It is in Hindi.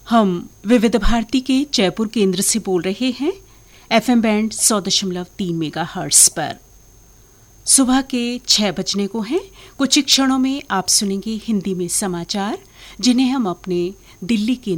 हम विविध भारती के जयपुर केंद्र से बोल रहे हैं FM बैंड 100.3 मेगाहर्ट्ज पर। सुबह के 6 बजने को हैं। कुछ ही क्षणों में आप सुनेंगे हिंदी में समाचार, जिन्हें हम अपने दिल्ली के